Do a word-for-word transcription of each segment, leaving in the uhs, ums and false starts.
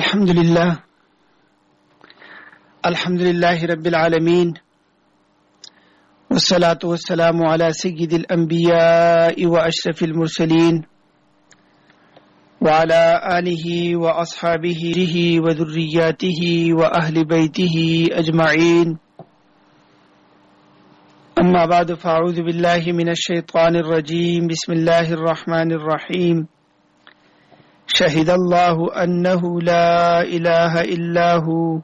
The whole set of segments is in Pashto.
الحمد لله الحمد لله رب العالمين والصلاة والسلام على سيد الأنبياء وأشرف المرسلين وعلى آله وأصحابه وذرياته وأهل بيته أجمعين. أما بعد فأعوذ بالله من الشيطان الرجيم. بسم الله الرحمن الرحيم. شهد الله أنه لا إله إلا هو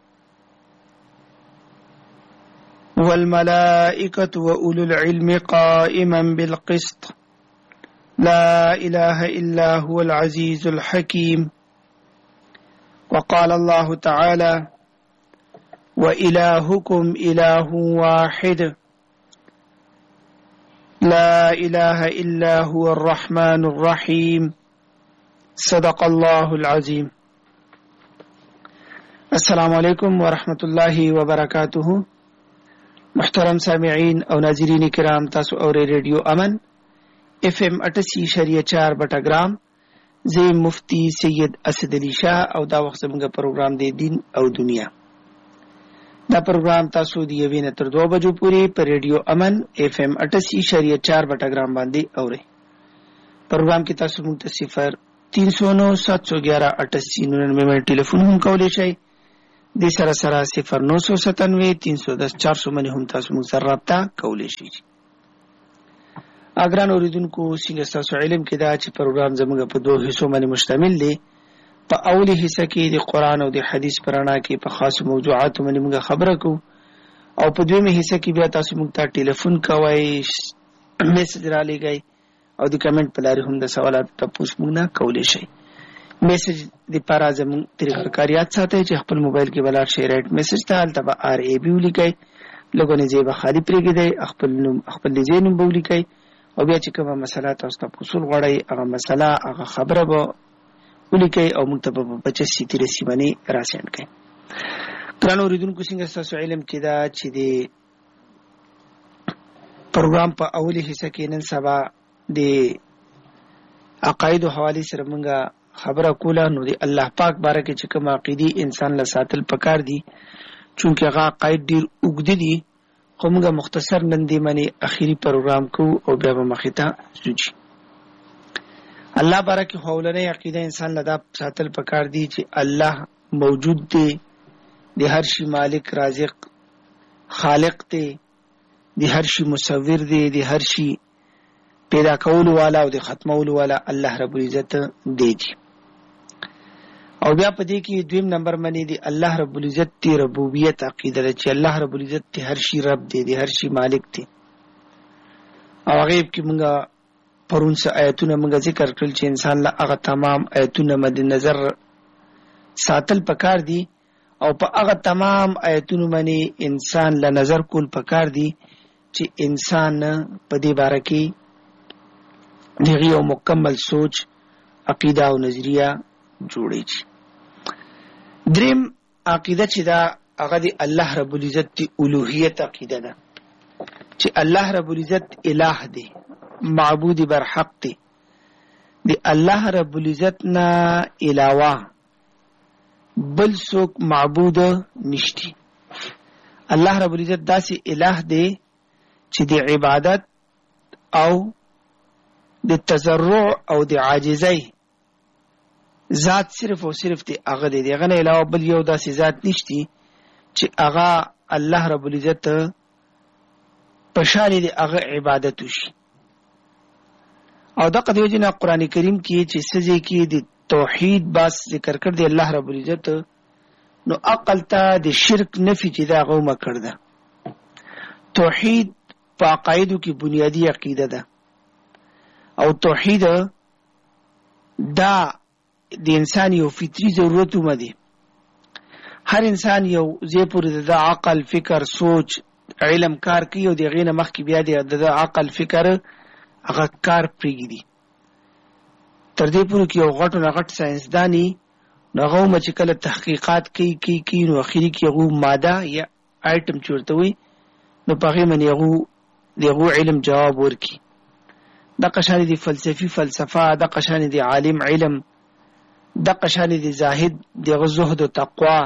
والملائكة وأولو العلم قائما بالقسط لا إله إلا هو العزيز الحكيم. وقال الله تعالى: وإلهكم إله واحد لا إله إلا هو الرحمن الرحيم. صدق الله العظيم. السلام علیکم ورحمۃ اللہ وبرکاتہ. محترم سامعین او ناظرین کرام، تاسو اوري ریډیو امن اف ام اٹھاسی اشاریہ چار بٹاګرام. زه مفتی سید اسد علی شاه او دا وخت زموږ پروګرام دی دین او دنیا. دا پروګرام تاسو دی یوې نه تر دوه بجو پورې په ریډیو امن اف ام اٹھاسی اشاریہ چار بٹاګرام باندې اوري. پروګرام کې تاسو موږ ته صفر تین سو نو سات سو گیارہ اٹھاسی ننانوے میں ٹیلیفون هم کولی شئ. دې سره سره صفر نو سو ستانوے تین سو دس چار سو باندې هم تاسو موږ سره رابطه کولی شئ. اګران اوریدونکو، څنګه تاسو علم کې دا چې پروګرام زموږ په دوه حصو باندې مشتمل دی. په اولی حصہ کې د قرآن او د حدیث پرانا کې په خاص موضوعات باندې موږ خبره کوو، او په دویمه حصہ کې بیا تاسو موږ ته ټیلیفون کوئ، میسج را لېږئ او د کمنټ په لارې هم د سوالاتو تپوس موږ نه کولی شئ. میسج دپاره زموږ طریقه کار یاد ساتئ چې خپل موبایل کې به لاړ شئ، رایټ میسج ته، هلته به آر ای بي ولیکئ، لږونه ځای به خالي پرېږدئ، خپل نوم خپل د ځای نوم به ولیکئ، او بیا چې کومه مسله تاسو تپوسول غواړئ هغه مسله هغه خبره به ولیکئ او موږ ته به په پچیس تیرسي باندې راسینډ کړئ. ګرانو اورېدونکو، څنګه ستاسو علم کې دا چې د پروګرام په اولي حصه کې نن سبا د عقایدو حواله سره مونږه خبره کوله. نو د الله پاک باره کې چې کوم عقیدې انسان له ساتل پکار دي، چونکه هغه عقاید ډیر اوږده دي، خو مونږه مختصر نن دې باندې اخیری پروګرام کوو او بیا به مخې ته ځو. الله باره کې اولنۍ عقیده انسان له دا ساتل پکار دي چې الله موجود دی، د هر شي مالک رازق خالق دی، د هر شي مصور دی، د هر شي پیدا کولو والا او د ختمولو والا الله رب العزت دی. او بیا په دې کې دویم نمبر باندې دی الله رب العزت دی ربوبیت عقیده ده چې الله رب العزت دی هر شي رب دی، دی هر شي مالک دی. او غیب کې مونږه پرون څه آیتونه مونږه ذکر کړل چې انسان له هغه تمام آیتونه مد نظر ساتل پکار دي، او په هغه تمام آیتونو باندې انسان له نظر کول پکار دي چې انسان په دې باره کې دغه یو مکمل سوچ، عقیده او نظریه جوړی. دریم عقیده چې دا هغه دی الله رب العزت دی الوهیت عقیده ده چې الله رب العزت الہ دی، معبود برحق دی، دی الله رب العزت نه علاوه بل څوک معبود نشتی. الله رب العزت داسې الہ دی چې د عبادت او د تضرع او د عاجزۍ ذات صرف او صرف دی هغه دی، دغه نه علاوه بل یو داسې ذات نشتی چې هغه الله رب العزت په شان دی هغه عبادت وشي. او دغه د وجنه قران کریم کې چې سجې کې د توحید باس ذکر کړ دی الله رب العزت، نو عقل ته د شرک نفي چې دا غومه کړ ده. توحید په عقایدو کې بنیادی عقیده ده، او توحید دا د انسان یو فطری ضرورتونه دي. هر انسان یو ځای پورې د عقل، فکر، سوچ، علم کار کوي، او د غینه مخکې بیا د عقل فکر هغه کار پرېږدي. تر دې پورې کې یو غټو نه غټ ساینسداني نو هغه هم چې کله تحقیقات کوي کوي کوي نو اخري کې هغه ماده یا آیټم چې ورته وي نو په هغې باندې هغه د هغو علم جواب ورکړي. دغه شان دي فلسفي فلسفه، دغه شان دي عالم علم، دغه شان دي زاهد دغه زهد او تقوا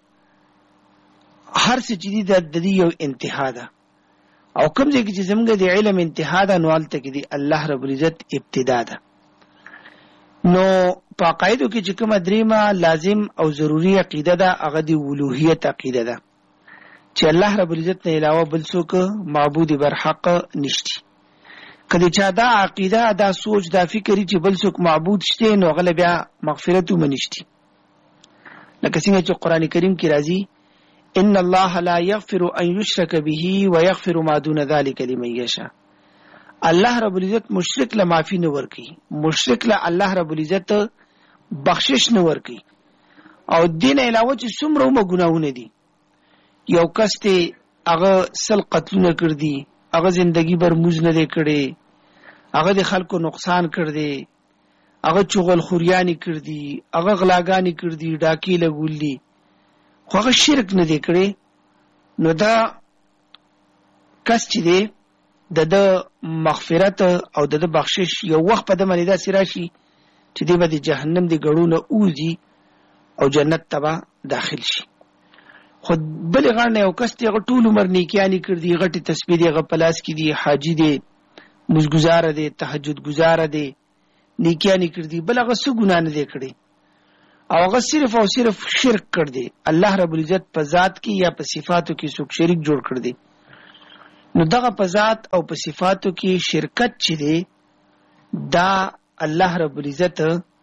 هر څه چې دي د دې یو انتها ده او کوم ځای کې چې زموږ د علم انتها ده نو هلته کې دی الله رب العزت ابتدا ده. نو په عقایدو کې چې کومه دریمه لازم او ضروري عقیده ده هغه د اولوهیت عقیده ده چې الله رب العزت نه علاوه بل څوک معبود برحق نشتی. کله چې دا عقیده دا سوچ دا فکرې چې بل څوک معبود شته نو غل بیا مغفرت ومنشتي. لکه څنګه چې قران کریم کې راځي ان الله لا يغفر ان يشرك به ويغفر ما دون ذلك لمن يشاء. الله رب العزت مشرک له معافي نه ورکي، مشرک له الله رب العزت بخشش نه ورکي. او دین علاوه چې څومره مو ګناهونه دي، یو کس ته هغه سل قتلونه کړ دي، هغه زندگی بر موز نه کړي، هغه د خلکو نقصان کړ دي، هغه چغل خوریانی کړ دي، هغه غلاګانی کړ دي، ډاکی لګول دي، خو هغه شرک نه دی کړی. نو دا کس چې دی د د مغفرت او د د بخشش یو وخت په د باندې داسې راشي چې دی به د جهنم د ګړونه اوځي او جنت ته به داخل شي. خو بلې غاړه یو کس دی هغه ټول عمر نیکیانې کړ دي، غټې تسبیح دی هغه په لاس کې دي، حاجي دی، مزګزاره دی، تهجد گزاره دی، نیکیانې کړ دي، بل هغه څه ګناه نه دی کړی او هغه صرف او صرف شرک کړ دی. الله رب العزت په ذات کې یا په صفاتو کې څوک شریک جوړ کړ دی. نو دغه په ذات او په صفاتو کې شرکت چې دی دا الله رب العزت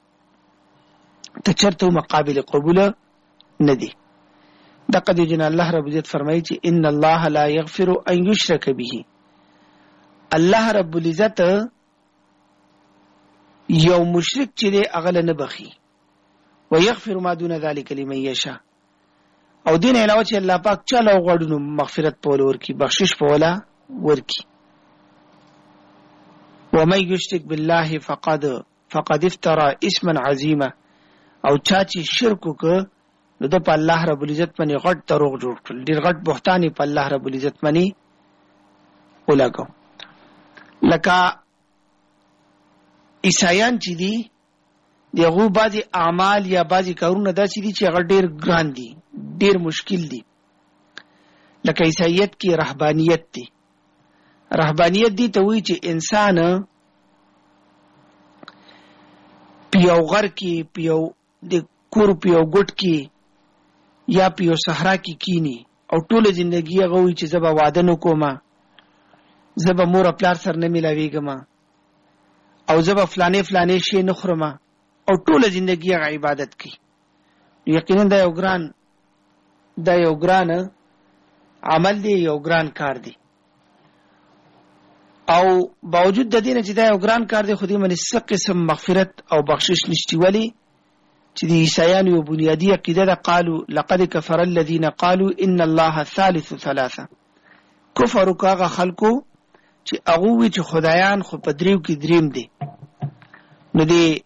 ته چرته مقابل قبول نه دی. دغه دی جن الله رب العزت فرمایي چې ان الله لا يغفر ان يشرك به. الله رب العزت یو مشرک چې دی هغه نه بخي ويغفر ما دون ذلك لمن يشاء. او دین علاوه چې الله پاک چاله غوړو مغفرت په ورکی، بخشش په ولا ورکی. ومن يشرك بالله فقد فقد افترى اسما عظيما. او چا چې شرک وکړ نو د په الله رب العزت باندې غټ دروغ جوړ کړ، ډیر غټ بهتان په الله رب العزت باندې ولګو. لکه عیسایان چې دي دغه بعضی اعمال یا بعضی کارونه داسې دي چې هغه ډیر ګران دي، ډیر مشکل دي. لکه عیسایت کې رهبانیت دي. رهبانیت دي ته وایي چې انسان پیو غر کې پیو د کور پیو ګټ کې یا پیو صحرا کې کینی او ټول ژوندۍ هغه وایي چې زه به واده نه کوم، زه به مور پلار سره نه ملاویږم او زه به فلانې فلانې شی نه خورم او ټول ژوندۍ هغه عبادت کوي. یقینا دا یو ګران دا یو ګران عمل دی، یو ګران کار دی. او باوجود د دې نه چې دا یو ګران کار دی خو دې باندې څه قسم مغفرت او بخشش نشتی. ولی چې د عیسایانو یو بنیادی عقیده ده قالو لقد كفر الذين قالوا ان الله ثالث ثلاثه. کفر وکړه خلکو چې هغه وی چې خدایان خو په دریو کې دریم دي. نو دې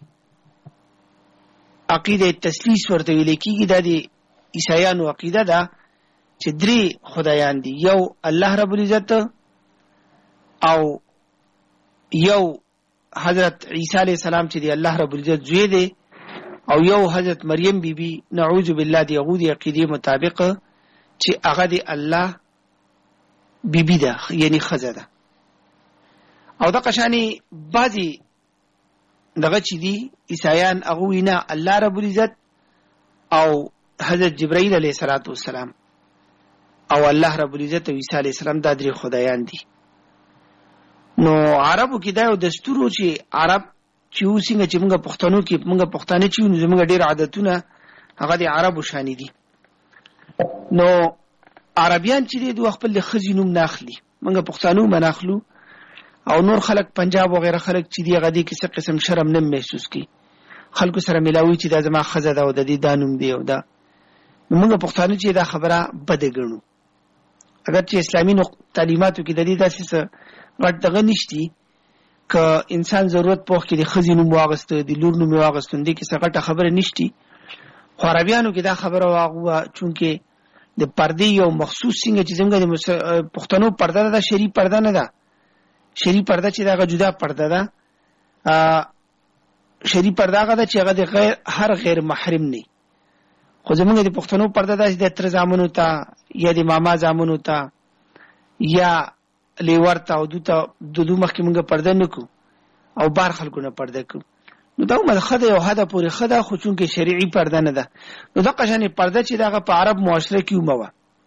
عقیده تسلیث ورته ویل کېږي. دا د عیسایانو عقیده ده چې درې خدایان دي، یو الله رب العزت او یو حضرت عیسی علیہ السلام چې دی الله رب العزت زوی دی او یو حضرت مریم بی بی نعوذ بالله دی یهودي عقیده مطابق چې هغه دی الله بی بی ده یعنی خزه ده. او د قشانی بعضی دغه چې دی عیسایان هغه وینا الله رب العزت او حضرت جبرائیل علیہ الصلوۃ والسلام او الله رب العزت او عیسی علیہ السلام دا درې خدایان دي. نو عربو کې دا یو دستور چې عرب چې وسینګه چې موږ پښتنو کې موږ پښتانه چې موږ ډېر عادتونه هغه د عربو شان دي. نو عربیان چې دوی خپل خزینوم ناخلي، موږ پښتنو مناخلو او نور خلک پنجاب وغیرہ خلک چې دی غدي کې څه قسم شرم نه محسوس کوي، خلکو سره ملاوي چې دا زما خزه ده او د دې دانوم دی او دا موږ پښتانه چې دا خبره بده ګڼو. اگر چې اسلامي تعلیماتو کې د دې داسې غټ دغه نشتی که انسان ضرورت پوښ کې د خزینو مواغسته د لور نو مواغستون دي کې څه غټه خبره نشتی. خو عربیانو کې دا خبره واغوه چونکه د پردې یو مخصوص څنګه چې څنګه د پښتنو پرده ده، شری پرده نه ده. شری پرده چې دا جدا پرده ده، شری پرده هغه ده چې هغه د غیر هر غیر محرم نه. خو زمونږ د پښتنو پرده ده چې د تر زامنو ته یا د ماما زامنو ته یا لیور ته او دو ته د دو مخکې مونږ پرده نه کو او بار خلکو نه پرده کو. نو دا عمر خده یو حده پورې خده، خو چونکې شرعي پرده نه ده. نو دا قشانې پرده چې دغه په عرب معاشره کې وموه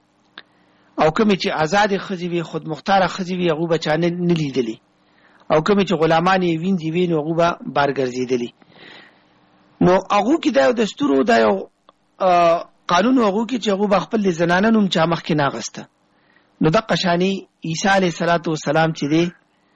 او کومې چې آزاد ښځې وي، خود مختاره ښځې وي، هغو به چا نه لیدلي، او کومې چې غلامان یې وینځې وي نو هغو به بار ګرځېدلي. نو هغو کې دا یو دستور و، دا یو قانون و هغو کې چې هغو به خپل د زنانه نوم چا مخکې نه اخسته. نو دا قشانې عیسی علیه السلام چې دی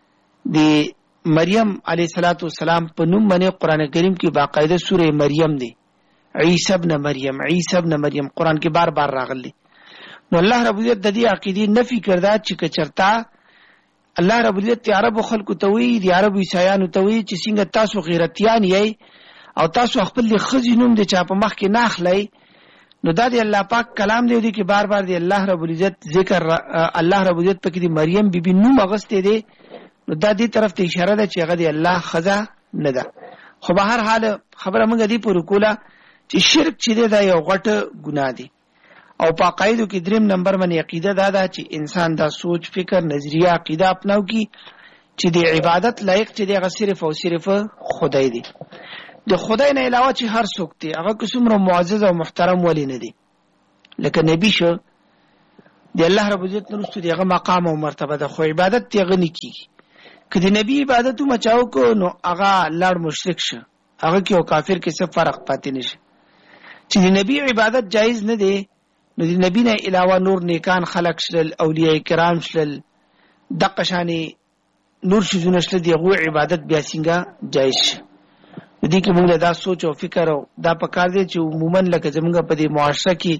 د مریم علیه السلام په نوم باندې قرآن کریم کې باقاعده سوره مریم دی، عیسی ابن مریم، عیسی ابن مریم قرآن کې بار بار راغلی. نو الله رب العزت د دې عقیدې نفي کړدا چې کچرتا الله رب العزت عربو خلکو ته وی، د عربو عیسایانو ته وی چې څنګه تاسو غیرتیان یې او تاسو خپل ښځې نوم د چا په مخ کې نه اخلئ. نو دا د الله پاک کلام دی دی کې بار بار دی الله رب العزت ذکر، الله رب العزت پکې د مریم بیبي نوم اغستې دی. نو دا دې طرف ته اشاره ده چې هغه د الله ښځه نه ده. خو به هر حال خبره موږ دې پورې کوله چې شرک چې دی دا یو غټه ګناه دی. او په عقایدو کې دریم نمبر باندې عقیده دا ده چې انسان دا سوچ فکر نظریه عقیده اپناو کی چې د عبادت لایق چې دی هغه صرف او صرف خدای دی. د خدای نه علاوه چې هر څوک دی هغه که څومره معزز او محترم ولی نه دی، لکه نبی شو د الله رب العزت نرسته دی هغه مقام او مرتبه ده، خو عبادت تی هغه نه کیږي. که د نبی عبادت مچاو کو نو هغه لړ مشرک شه، هغه کې او کافر کې څه فرق پاتې نشي. چې د نبی عبادت جایز نه دی نو د نبی نه علاوه نور نیکان خلق شل، اولیاء کرام شل، دغه شانې نور شیزونه شل، د هغو عبادت بیا څنګه جایز شي. دې کې موږ دا سوچ او فکر او دا پکار دی چې عموما لکه زمونږ په دې معاشره کې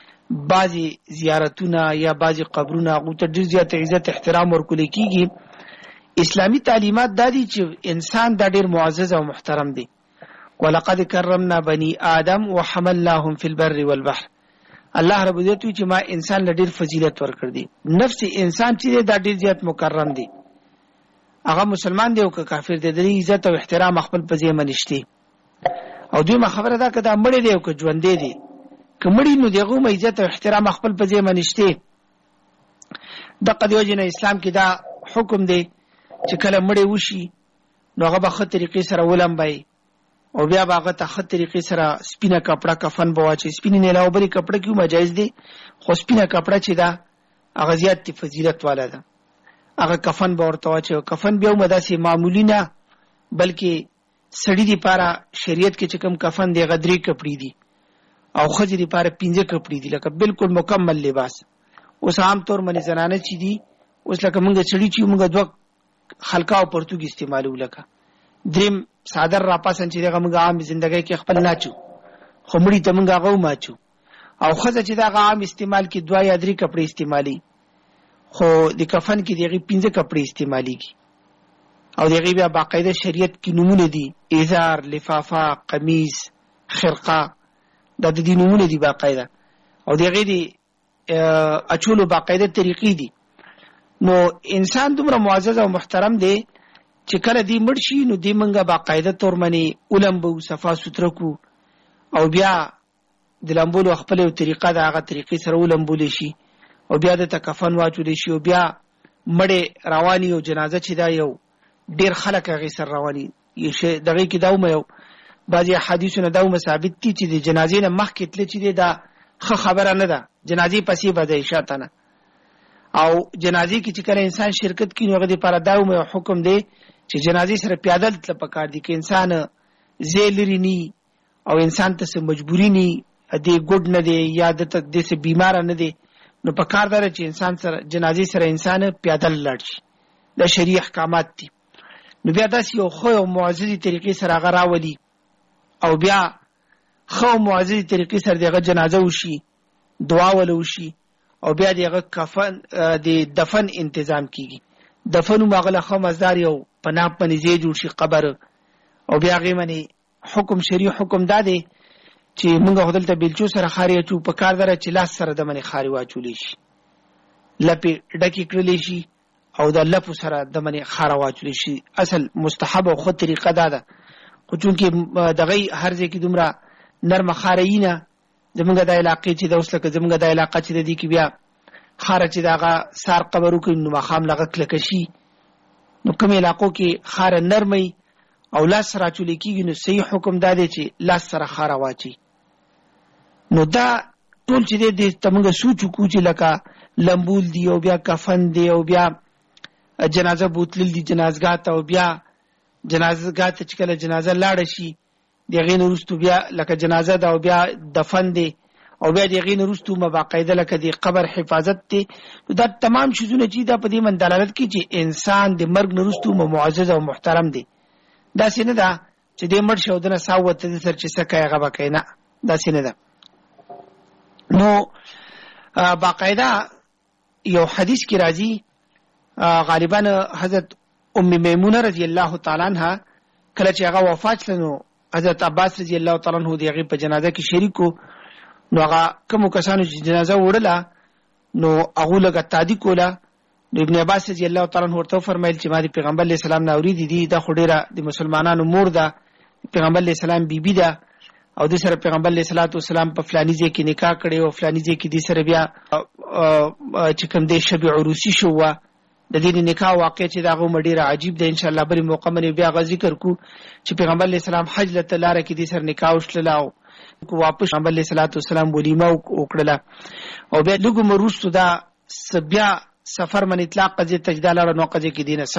بعضې زیارتونه یا بعضې قبرونه هغو ته ډېر زیات عزت احترام ورکولی کېږي. اسلامي تعلیمات دا دي چې انسان دا ډېر معزز او محترم دی. ولقد کرمنا بني آدم وحملناهم في البر والبحر. الله رب عزت وی چې ما انسان له ډېر فضیلت ورکړ دی. نفس انسان چې دی دا ډېر زیات مکرم دی، هغه مسلمان دی او که کافر دی، د دې عزت او احترام خپل په ځای منشتي. او دویمه خبره دا که دا مړی دی او که ژوندی دی، که مړی نو د هغو هم عزت او احترام خپل په ځای منشتي. دغه د وجې نه اسلام کې دا حکم دی چې کله مړی وشي نو هغه به ښه طریقې سره ولمبئ او بیا به هغه ته ښه طریقې سره سپینه کپړه کفن به واچوي. سپینې نه علاوه بلې کپړه کې هم جایز دی، خو سپینه کپړه چې ده هغه زیات فضیلت والا ده. هغه کفن به ورته واچوي. کفن بیا هم داسې معمولي نه بلکې سړي دپاره شریعت کې چې کوم کفن دی هغه درې کپړې دي او ښځې دپاره پنځه کپړې دي، لکه بالکل مکمل لباس. اوس عام طور باندې زنانه چې دي اوس لکه موږ سړي چې موږ دوه خلقه او پرتوګ استعمالو، لکه دریم صادر راپاسن چې دغه موږ عام زندګۍ کې خپل ناچو، خو مړي ته موږ هغه وماچو. او ښځه چې دغه عام استعمال کې دوه یا درې کپړې استعمالي، خو د کفن کې دغه پنځه کپړې استعماليږي. او دغه بیا باقاعده شریعت کې نمونه دي، ازار، لفافه، قمیص، خرقه، دا د دې نمونه دي باقاعده. او دغه دي اچولو باقاعده طریقې دي. نو انسان دومره معزز او محترم دی چې کله دی مړ شي نو دی منګه باقاعده تور منی اولمبو صفا سوتره کو او بیا د لمبولو خپل یو طریقه ده، هغه طریقې سره ولمبول شي او بیا د کفن واچول شي او بیا مړې رواني او جنازه چې دا یو ډیر خلک هغه سره رواني یي دغه کې داومه یو بعضی حدیثونه داومه ثابت دي چې د جنازې نه مخکې تل چې دا خه خبره نه ده، جنازې پسې به شاته نه. او جنازې کې چې کله انسان شرکت کوي نو هغه لپاره داومه یو حکم دی چې جنازې سره پیاده تل پکار دي، کې انسان زیلری ني او انسان ته مجبوری ني دې ګډ نه دی یا د دې بیمار نه دی، نو پکار دار چې انسان سره جنازې سره انسان پیاده لاړ شي. د شریع احکامات دي. نو بیا داسې یو خو او معززي طریقې سره هغه راولي او بیا خو معززي طریقې سره دغه جنازه وشي، دعا ول وشي او بیا دغه کفن د دفن تنظیم کیږي. دفن مغله خو مزار یو پناه پنځه ځای جوړ شي قبر او بیا غیمنه حکم شریع حکم داده چې موږ هدلته بلچو سره خاري چو په کار دره چې لاس سره د منی خاري واچولې شي، لپی ډکی کړلې شي او د لپو سره د منی خارا واچولې شي. اصل مستحب او خو طریقه ده، خو چونکې دغه هر ځای کې دومره نرمه خاره نه زمونږ د علاقې چې د اوس لکه زمونږ د علاقه چې د دې کې بیا خاره چې د هغه سار قبر وکړي نو ماښام له هغه کلکه شي نو کوم علاقو کې خاره نرمه او لاس سره اچولی کېږي نو صحیح حکم دا دی چې لاس سره خاره واچي نو دا ټول چې دی ته موږ سوچ وکړو چې لکه لمبول دی او بیا کفن دی او بیا جنازه بوتلل دي جنازګاه ته او بیا جنازګاه ته چې کله جنازه لاړه شي د هغې نه وروستو بیا لکه جنازه ده او بیا دفن دی او بیا د هغې نه وروستو باقاعده لکه د قبر حفاظت دی نو دا تمام شیزونه چې دا په دې من دلالت کوي چې انسان د مرګ نه وروستو معزز او محترم دی داسې نه ده چې دې مړ شي او دنه سا ووته د سر چې څه کوي هغه به کوي نه داسې نه ده نو باقاعده یو حدیث کې راځي غالبا حضرت ام میمونه رضی الله تعالی عنها کله چې هغه وفات شله نو حضرت عباس رضی الله تعالی عنہ د هغې په جنازه کې شریک و نو هغه کومو کسانو چې جنازه وړله نو هغو لږه تادي کوله نو ابن عباس رضی الله تعالی عنہ ورته وفرمیل چې ما د پیغمبر علیه السلام نه اورېدي دي دا خو ډېره د مسلمانانو مور ده پیغمبر علیه السلام بیبي ده او د سره پیغمبر علیه الصلاۃ والسلام په فلاني ځای کې نکاح کړی او فلاني ځای کې د سره بیا چې کوم دی شب عروسي شو وه د دې نکاح واقع چې دا غو ډیره عجیب ده ان شاء الله بری موقع باندې بیا غ ذکر کو چې پیغمبر علیه السلام حج لته لاره کې د سر نکاح وشله او واپس پیغمبر علیه الصلاۃ والسلام ولیمه وکړه او بیا دغه مروستو دا بیا سفر من اطلاق قضیه تجدال او نو قضیه کې دینه